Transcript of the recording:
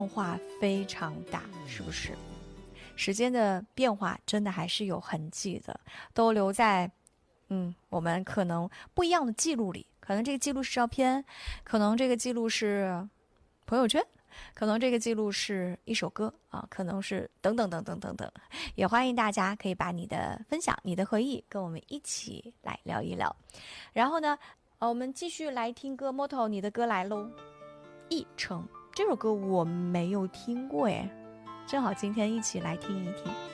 化非常大，是不是？时间的变化真的还是有痕迹的，都留在我们可能不一样的记录里。可能这个记录是照片，可能这个记录是朋友圈，可能这个记录是一首歌啊，可能是等等等等等等。也欢迎大家可以把你的分享、你的回忆跟我们一起来聊一聊。然后呢，我们继续来听歌 ，Moto 你的歌来喽，一程。这首歌我没有听过耶，正好今天一起来听一听。